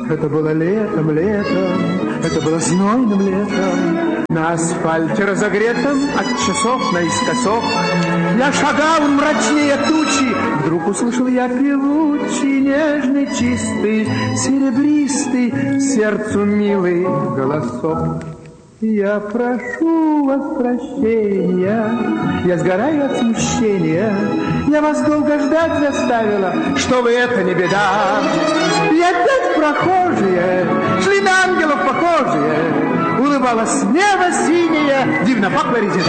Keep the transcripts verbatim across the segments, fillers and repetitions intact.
Это было летом, летом, это было знойным летом. На асфальте разогретом от часов наискосок я шагал мрачнее тучи. Вдруг услышал я певучий, нежный, чистый, серебристый, сердцу милый голосок. Я прошу вас прощения, я сгораю от смущения. Я вас долго ждать заставила, что вы, это не беда. И опять прохожие шли на ангелов похожие. Улыбалось небо синее, дивно пахла резина.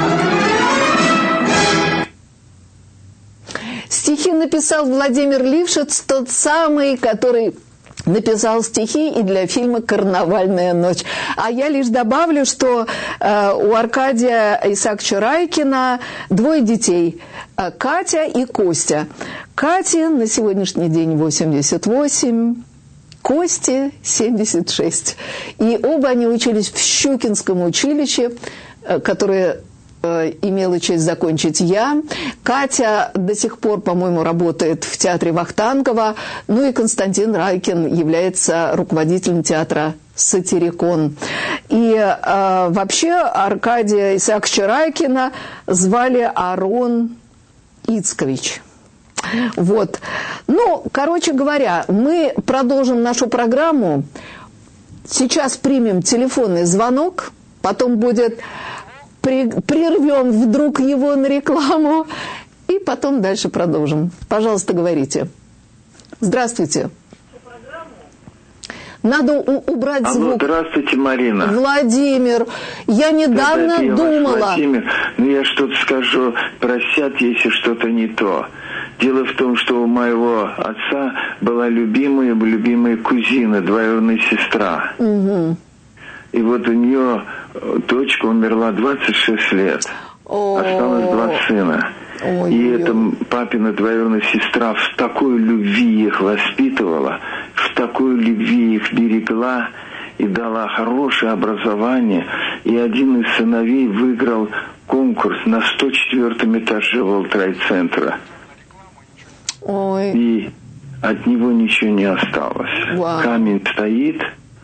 Стихи написал Владимир Лившиц, тот самый, который написал стихи и для фильма «Карнавальная ночь». А я лишь добавлю, что э, у Аркадия Исааковича Райкина двое детей э, – Катя и Костя. Кате на сегодняшний день восемьдесят восемь, Косте семьдесят шесть. И оба они учились в Щукинском училище, э, которое имела честь закончить я. Катя до сих пор, по-моему, работает в театре Вахтангова. Ну и Константин Райкин является руководителем театра «Сатирикон». И э, вообще Аркадия Исааковича Райкина звали Арон Ицкович. Вот. Ну, короче говоря, мы продолжим нашу программу. Сейчас примем телефонный звонок, потом будет... прервем вдруг его на рекламу и потом дальше продолжим. Пожалуйста, говорите. Здравствуйте. Надо убрать Алло, звук. Здравствуйте, Марина. Владимир, я недавно Да, думала... Владимир, ну я что-то скажу, просят, если что-то не то. Дело в том, что у моего отца была любимая, любимая кузина, двоюродная сестра. Угу. И вот у нее дочка умерла двадцать шесть лет. О-о-о. Осталось два сына. Ой, и эта папина двоюродная сестра в такой любви их воспитывала, в такой любви их берегла и дала хорошее образование. И один из сыновей выиграл конкурс на сто четвёртом этаже World Trade центра. Ой. И от него ничего не осталось. Вау. Камень стоит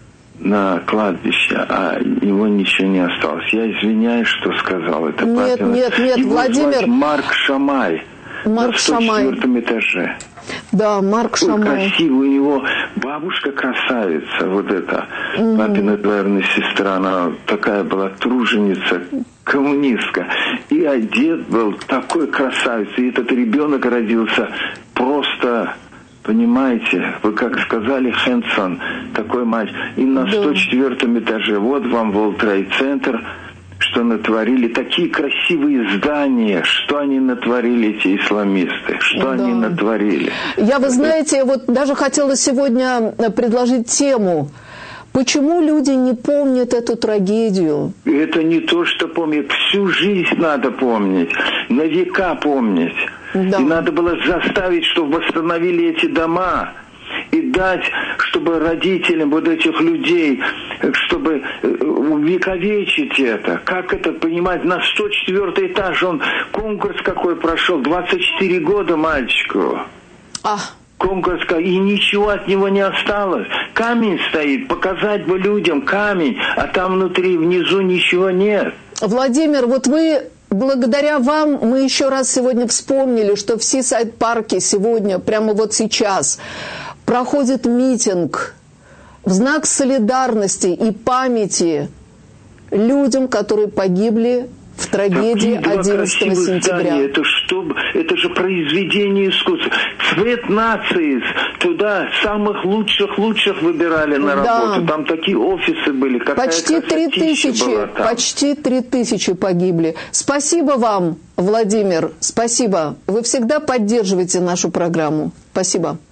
на кладбище, а его ничего не осталось. Я извиняюсь, что сказал это. Нет, папина. нет, нет, Его Владимир. звать Марк Шамай. Марк на сто четвёртом этаже. Да, Марк Ой, Шамай. Красивый у него бабушка красавица, вот эта угу. папина двоюродная сестра, она такая была труженица, коммунистка. И дед был такой красавец, и этот ребенок родился просто... Понимаете, вы как сказали, Хэнсон, такой мальчик. И на сто четвёртом этаже, вот вам World Trade Center, что натворили. Такие красивые здания, что они натворили, эти исламисты, что да. они натворили. Я, вы знаете, вот даже хотела сегодня предложить тему. Почему люди не помнят эту трагедию? Это не то, что помнят. Всю жизнь надо помнить. На века помнить. Да. И надо было заставить, чтобы восстановили эти дома. И дать, чтобы родителям вот этих людей, чтобы увековечить это. Как это понимать? На сто четвёртый этаж он конкурс какой прошел. двадцать четыре года мальчику. А. Конкурс, и ничего от него не осталось. Камень стоит, показать бы людям камень, а там внутри, внизу ничего нет. Владимир, вот вы, благодаря вам, мы еще раз сегодня вспомнили, что в Сисайд-парке сегодня, прямо вот сейчас, проходит митинг в знак солидарности и памяти людям, которые погибли в трагедии одиннадцатого сентября. Здания. Это что? Это же произведение искусства. Цвет нации. Туда самых лучших лучших выбирали на работу. Да. Там такие офисы были. Какая почти три тысячи, почти три тысячи погибли. Спасибо вам, Владимир. Спасибо. Вы всегда поддерживаете нашу программу. Спасибо.